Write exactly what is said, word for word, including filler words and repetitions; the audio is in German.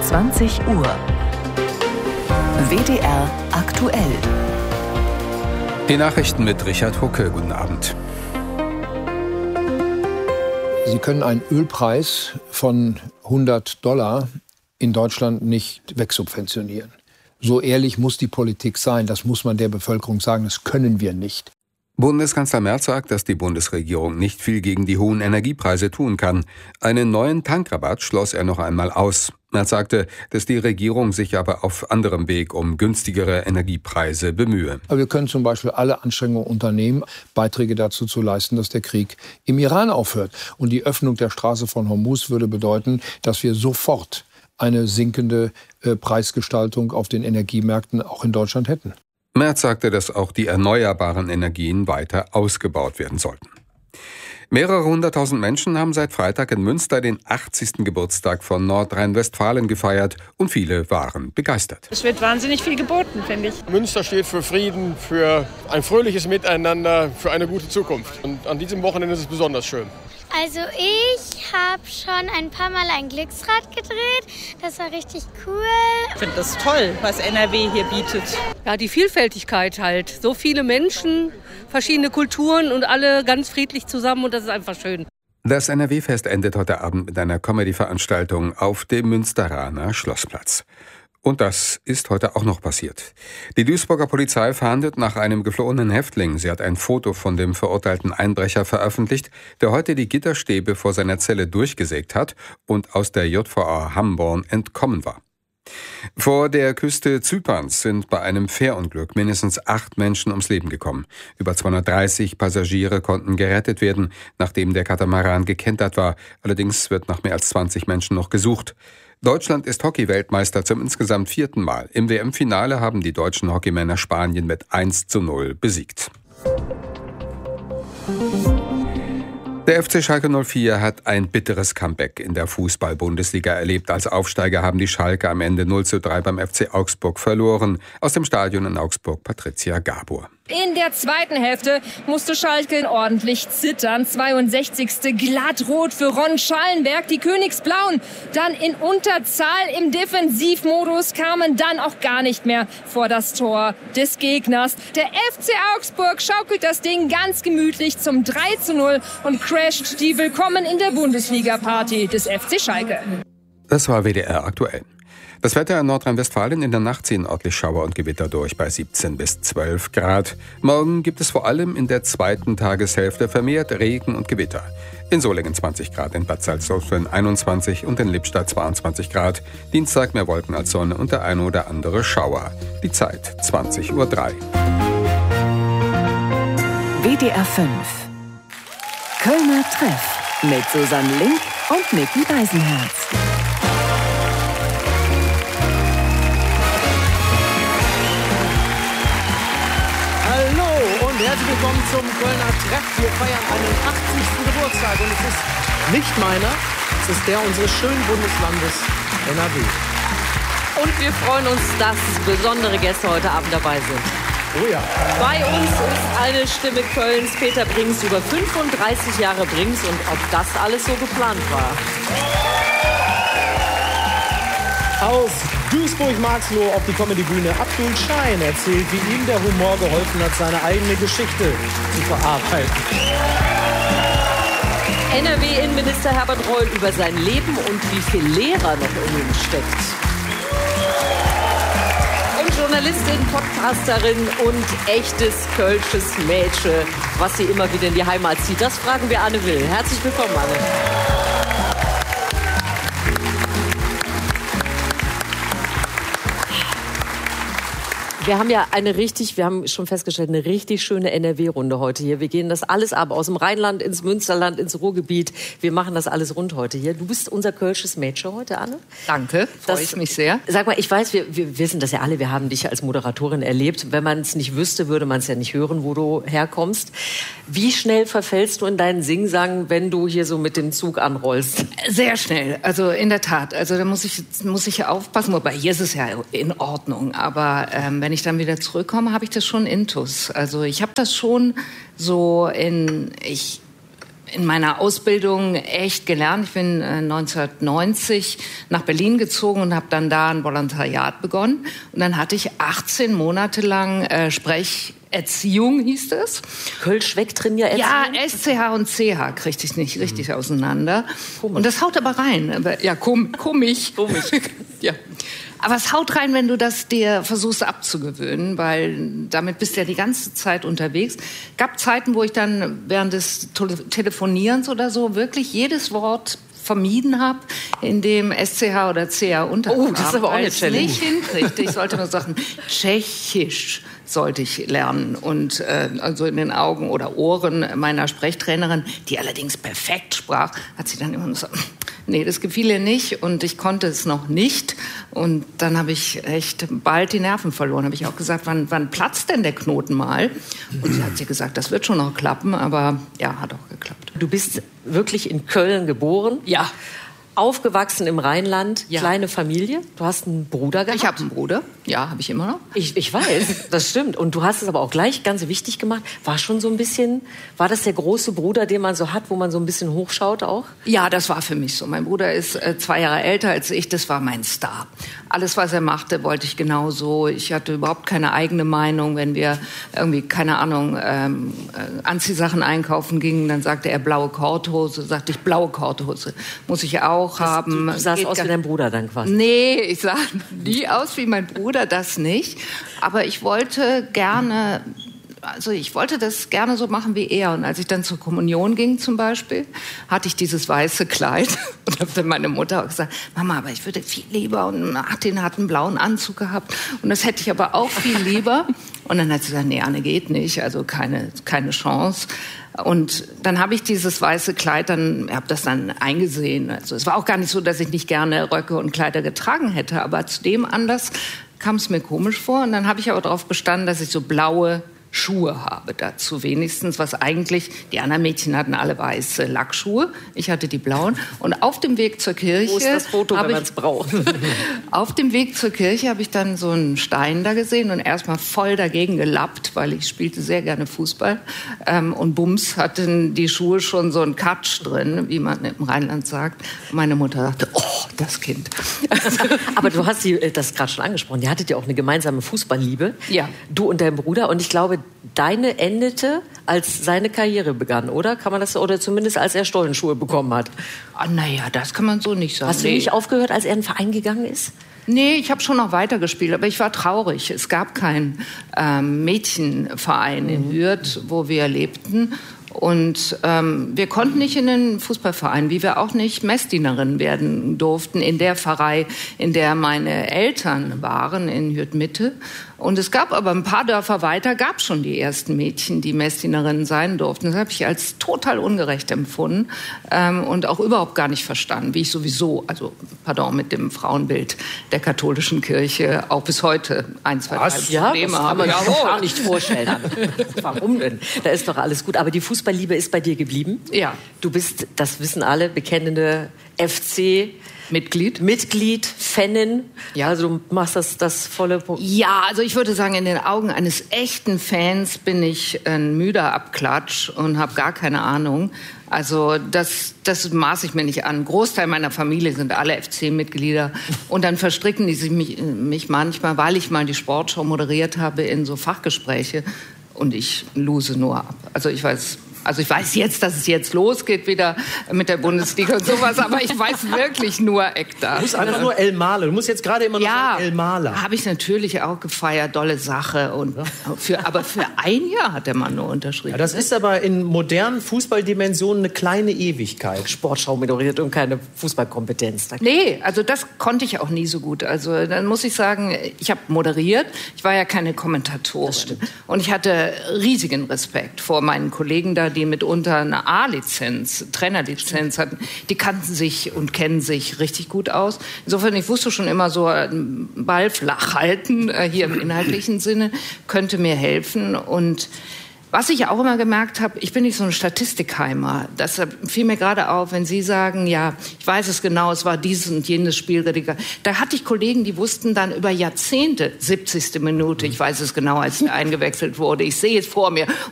zwanzig Uhr. W D R aktuell. Die Nachrichten mit Richard Hucke. Guten Abend. Sie können einen Ölpreis von hundert Dollar in Deutschland nicht wegsubventionieren. So ehrlich muss die Politik sein. Das muss man der Bevölkerung sagen. Das können wir nicht. Bundeskanzler Merz sagt, dass die Bundesregierung nicht viel gegen die hohen Energiepreise tun kann. Einen neuen Tankrabatt schloss er noch einmal aus. Merz sagte, dass die Regierung sich aber auf anderem Weg um günstigere Energiepreise bemühe. Aber wir können zum Beispiel alle Anstrengungen unternehmen, Beiträge dazu zu leisten, dass der Krieg im Iran aufhört. Und die Öffnung der Straße von Hormuz würde bedeuten, dass wir sofort eine sinkende äh, Preisgestaltung auf den Energiemärkten auch in Deutschland hätten. Merz sagte, dass auch die erneuerbaren Energien weiter ausgebaut werden sollten. Mehrere hunderttausend Menschen haben seit Freitag in Münster den achtzigsten Geburtstag von Nordrhein-Westfalen gefeiert und viele waren begeistert. Es wird wahnsinnig viel geboten, finde ich. Münster steht für Frieden, für ein fröhliches Miteinander, für eine gute Zukunft. Und an diesem Wochenende ist es besonders schön. Also ich habe schon ein paar Mal ein Glücksrad gedreht. Das war richtig cool. Ich finde das toll, was N R W hier bietet. Ja, die Vielfältigkeit halt. So viele Menschen, verschiedene Kulturen und alle ganz friedlich zusammen und das ist einfach schön. Das N R W-Fest endet heute Abend mit einer Comedy-Veranstaltung auf dem Münsteraner Schlossplatz. Und das ist heute auch noch passiert. Die Duisburger Polizei fahndet nach einem geflohenen Häftling. Sie hat ein Foto von dem verurteilten Einbrecher veröffentlicht, der heute die Gitterstäbe vor seiner Zelle durchgesägt hat und aus der J V A Hamborn entkommen war. Vor der Küste Zyperns sind bei einem Fährunglück mindestens acht Menschen ums Leben gekommen. Über zweihundertdreißig Passagiere konnten gerettet werden, nachdem der Katamaran gekentert war. Allerdings wird nach mehr als zwanzig Menschen noch gesucht. Deutschland ist Hockey-Weltmeister zum insgesamt vierten Mal. Im W M-Finale haben die deutschen Hockeymänner Spanien mit eins zu null besiegt. Der F C Schalke null vier hat ein bitteres Comeback in der Fußball-Bundesliga erlebt. Als Aufsteiger haben die Schalke am Ende null zu drei beim F C Augsburg verloren. Aus dem Stadion in Augsburg Patricia Gabor. In der zweiten Hälfte musste Schalke ordentlich zittern. zweiundsechzigste Glattrot für Ron Schallenberg. Die Königsblauen dann in Unterzahl im Defensivmodus, kamen dann auch gar nicht mehr vor das Tor des Gegners. Der F C Augsburg schaukelt das Ding ganz gemütlich zum drei zu null und crasht die Willkommen in der Bundesliga-Party des F C Schalke. Das war W D R aktuell. Das Wetter in Nordrhein-Westfalen: in der Nacht ziehen örtlich Schauer und Gewitter durch bei siebzehn bis zwölf Grad. Morgen gibt es vor allem in der zweiten Tageshälfte vermehrt Regen und Gewitter. In Solingen zwanzig Grad, in Bad Salzuflen einundzwanzig und in Lippstadt zweiundzwanzig Grad. Dienstag mehr Wolken als Sonne und der eine oder andere Schauer. Die Zeit zwanzig Uhr drei. W D R fünf. Kölner Treff mit Susanne Link und Micky Beisenherz. Herzlich willkommen zum Kölner Treff. Wir feiern einen achtzigsten Geburtstag und es ist nicht meiner, es ist der unseres schönen Bundeslandes N R W. Und wir freuen uns, dass besondere Gäste heute Abend dabei sind. Oh ja. Bei uns ist eine Stimme Kölns, Peter Brinks, über fünfunddreißig Jahre Brinks, und ob das alles so geplant war. Aus Duisburg-Marxloh auf die Comedy-Bühne. Abdul Schein erzählt, wie ihm der Humor geholfen hat, seine eigene Geschichte zu verarbeiten. N R W-Innenminister Herbert Reul über sein Leben und wie viel Lehrer noch in ihm steckt. Und Journalistin, Podcasterin und echtes kölsches Mädchen, was sie immer wieder in die Heimat zieht. Das fragen wir Anne Will. Herzlich willkommen, Anne. Wir haben ja eine richtig, wir haben schon festgestellt, eine richtig schöne N R W-Runde heute hier. Wir gehen das alles ab, aus dem Rheinland ins Münsterland, ins Ruhrgebiet. Wir machen das alles rund heute hier. Du bist unser kölsches Mädchen heute, Anne. Danke, freue ich mich sehr. Sag mal, ich weiß, wir, wir wissen das ja alle, wir haben dich als Moderatorin erlebt. Wenn man es nicht wüsste, würde man es ja nicht hören, wo du herkommst. Wie schnell verfällst du in deinen Singsang, wenn du hier so mit dem Zug anrollst? Sehr schnell, also in der Tat. Also da muss ich, muss ich ja aufpassen, wobei hier ist es ja in Ordnung. Aber ähm, wenn ich dann wieder zurückkomme, habe ich das schon intus. Also ich habe das schon so in, ich in meiner Ausbildung echt gelernt. Ich bin äh, neunzehnhundertneunzig nach Berlin gezogen und habe dann da ein Volontariat begonnen. Und dann hatte ich achtzehn Monate lang äh, Sprecherziehung, hieß es. Kölsch wegtrainiert. Ja, S C H und C H kriegte ich nicht richtig mhm. auseinander. Komisch. Und das haut aber rein. Aber, ja, kom komisch. Komisch. Ja. Aber es haut rein, wenn du das dir versuchst abzugewöhnen, weil damit bist du ja die ganze Zeit unterwegs. Gab Zeiten, wo ich dann während des Telefonierens oder so wirklich jedes Wort vermieden habe, in dem S C H oder C H unterkam. Oh, das ist aber auch eine Challenge. Nicht hinkriegte. Ich sollte nur sagen, Tschechisch sollte ich lernen. Und äh, also in den Augen oder Ohren meiner Sprechtrainerin, die allerdings perfekt sprach, hat sie dann immer nur gesagt, nee, das gefiel ihr nicht und ich konnte es noch nicht. Und dann habe ich echt bald die Nerven verloren. Habe ich auch gesagt, wann, wann platzt denn der Knoten mal? Und sie hat sie gesagt, das wird schon noch klappen, aber ja, hat auch geklappt. Du bist wirklich in Köln geboren? Ja. Aufgewachsen im Rheinland, ja. Kleine Familie. Du hast einen Bruder gehabt? Ich habe einen Bruder, ja, habe ich immer noch. Ich, ich weiß, das stimmt. Und du hast es aber auch gleich ganz wichtig gemacht. War schon so ein bisschen, war das der große Bruder, den man so hat, wo man so ein bisschen hochschaut auch? Ja, das war für mich so. Mein Bruder ist äh, zwei Jahre älter als ich, das war mein Star. Alles, was er machte, wollte ich genauso. Ich hatte überhaupt keine eigene Meinung. Wenn wir irgendwie, keine Ahnung, ähm, äh, Anziehsachen einkaufen gingen, dann sagte er blaue Korthose, sagte ich blaue Korthose. Muss ich auch haben. Du sahst aus wie dein Bruder dann quasi. Nee, ich sah nie aus wie mein Bruder, das nicht. Aber ich wollte gerne, also ich wollte das gerne so machen wie er. Und als ich dann zur Kommunion ging zum Beispiel, hatte ich dieses weiße Kleid und habe dann meine Mutter auch gesagt, Mama, aber ich würde viel lieber. Und Martin hat einen blauen Anzug gehabt und das hätte ich aber auch viel lieber. Und dann hat sie gesagt, nee, Anne, geht nicht, also keine, keine Chance. Und dann habe ich dieses weiße Kleid, dann habe das dann eingesehen. Also es war auch gar nicht so, dass ich nicht gerne Röcke und Kleider getragen hätte, aber zu dem Anlass kam es mir komisch vor. Und dann habe ich aber darauf bestanden, dass ich so blaue Schuhe habe dazu wenigstens, was eigentlich, die anderen Mädchen hatten alle weiße Lackschuhe, ich hatte die blauen. Und auf dem Weg zur Kirche... Wo ist das Foto, wenn man es braucht? Auf dem Weg zur Kirche habe ich dann so einen Stein da gesehen und erstmal voll dagegen gelappt, weil ich spielte sehr gerne Fußball. Ähm, und bums hatten die Schuhe schon so einen Katsch drin, wie man im Rheinland sagt. Und meine Mutter sagte, oh, das Kind. Aber du hast sie, das gerade schon angesprochen, ihr hattet ja auch eine gemeinsame Fußballliebe. Ja. Du und dein Bruder. Und ich glaube, deine endete, als seine Karriere begann, oder? Kann man das, oder zumindest als er Stollenschuhe bekommen hat? Ah, naja, das kann man so nicht sagen. Hast du nee. nicht aufgehört, als er in den Verein gegangen ist? Nee, ich habe schon noch weitergespielt, aber ich war traurig. Es gab keinen ähm, Mädchenverein mhm. in Hürth, wo wir lebten. Und ähm, wir konnten nicht in den Fußballverein, wie wir auch nicht Messdienerin werden durften in der Pfarrei, in der meine Eltern waren, in Hürth Mitte. Und es gab aber ein paar Dörfer weiter, gab schon die ersten Mädchen, die Messdienerinnen sein durften. Das habe ich als total ungerecht empfunden ähm, und auch überhaupt gar nicht verstanden, wie ich sowieso, also pardon, mit dem Frauenbild der katholischen Kirche auch bis heute ein, zwei, drei ja, Probleme das habe. kann man Ja, sich gar nicht vorstellen. Warum denn? Da ist doch alles gut. Aber die Fußballliebe ist bei dir geblieben? Ja. Du bist, das wissen alle, bekennende F C Mitglied. Mitglied, Fanin. Ja, also du machst das, das volle... Po- ja, also ich würde sagen, in den Augen eines echten Fans bin ich ein müder Abklatsch und habe gar keine Ahnung. Also das, das maße ich mir nicht an. Ein Großteil meiner Familie sind alle F C-Mitglieder. Und dann verstricken die sich mich, mich manchmal, weil ich mal die Sportschau moderiert habe, in so Fachgespräche. Und ich lose nur ab. Also ich weiß... Also ich weiß jetzt, dass es jetzt losgeht wieder mit der Bundesliga und sowas, aber ich weiß wirklich nur Eckdaten. Du musst einfach nur El Male. Du musst jetzt gerade immer nur ja, sagen El Male. Habe ich natürlich auch gefeiert, dolle Sache. Und für, aber für ein Jahr hat der Mann nur unterschrieben. Ja, das ist aber in modernen Fußballdimensionen eine kleine Ewigkeit. Sportschau moderiert und keine Fußballkompetenz. Nee, also das konnte ich auch nie so gut. Also dann muss ich sagen, ich habe moderiert. Ich war ja keine Kommentatorin. Das stimmt. Und ich hatte riesigen Respekt vor meinen Kollegen da, die mitunter eine A-Lizenz, Trainerlizenz hatten, die kannten sich und kennen sich richtig gut aus. Insofern, ich wusste schon immer so, einen Ball flach halten, äh, hier im inhaltlichen Sinne, könnte mir helfen. Und was ich auch immer gemerkt habe, ich bin nicht so ein Statistikheimer. Das fiel mir gerade auf, wenn Sie sagen, ja, ich weiß es genau, es war dieses und jenes Spiel. Da hatte ich Kollegen, die wussten dann über Jahrzehnte, siebzigste Minute, ich weiß es genau, als er eingewechselt wurde, ich sehe es vor mir.